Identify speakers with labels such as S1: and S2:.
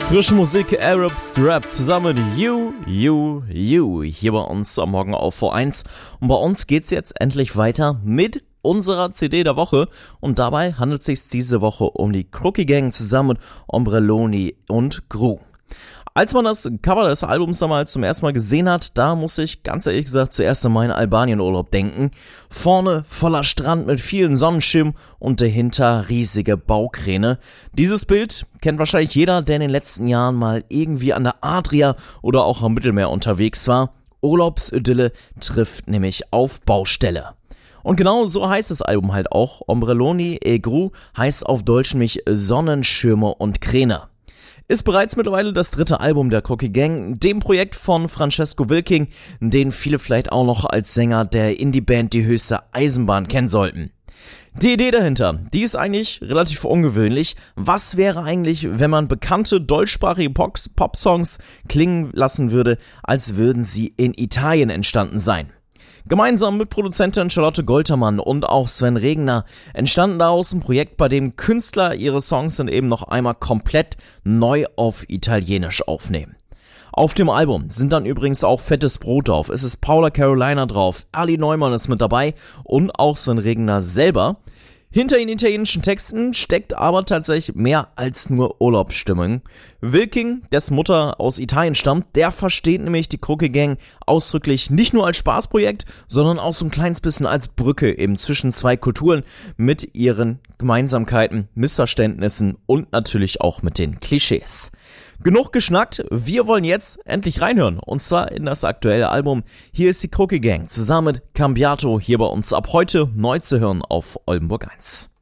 S1: Frische Musik, Arab Strap zusammen You hier bei uns am Morgen auf V1 und bei uns geht's jetzt endlich weiter mit unserer CD der Woche und dabei handelt es sich diese Woche um die Crookie Gang zusammen mit Ombrelloni und Gru. Als man das Cover des Albums damals zum ersten Mal gesehen hat, da muss ich ganz ehrlich gesagt zuerst an meinen Albanien-Urlaub denken. Vorne voller Strand mit vielen Sonnenschirmen und dahinter riesige Baukräne. Dieses Bild kennt wahrscheinlich jeder, der in den letzten Jahren mal irgendwie an der Adria oder auch am Mittelmeer unterwegs war. Urlaubsidylle trifft nämlich auf Baustelle. Und genau so heißt das Album halt auch. Ombrelloni e Gru heißt auf Deutsch nämlich Sonnenschirme und Kräne. Ist bereits mittlerweile das dritte Album der Crookie Gang, dem Projekt von Francesco Wilking, den viele vielleicht auch noch als Sänger der Indie-Band Die Höchste Eisenbahn kennen sollten. Die Idee dahinter, die ist eigentlich relativ ungewöhnlich. Was wäre eigentlich, wenn man bekannte deutschsprachige Pop-Songs klingen lassen würde, als würden sie in Italien entstanden sein? Gemeinsam mit Produzentin Charlotte Goltermann und auch Sven Regner entstanden daraus ein Projekt, bei dem Künstler ihre Songs dann eben noch einmal komplett neu auf Italienisch aufnehmen. Auf dem Album sind dann übrigens auch Fettes Brot drauf, es ist Paula Carolina drauf, Ali Neumann ist mit dabei und auch Sven Regner selber. Hinter den italienischen Texten steckt aber tatsächlich mehr als nur Urlaubsstimmung. Wilking, dessen Mutter aus Italien stammt, der versteht nämlich die Crookie Gang ausdrücklich nicht nur als Spaßprojekt, sondern auch so ein kleines bisschen als Brücke eben zwischen zwei Kulturen mit ihren Gemeinsamkeiten, Missverständnissen und natürlich auch mit den Klischees. Genug geschnackt, wir wollen jetzt endlich reinhören und zwar in das aktuelle Album. Hier ist die Crookie Gang zusammen mit Cambiato hier bei uns ab heute neu zu hören auf Oldenburg 1.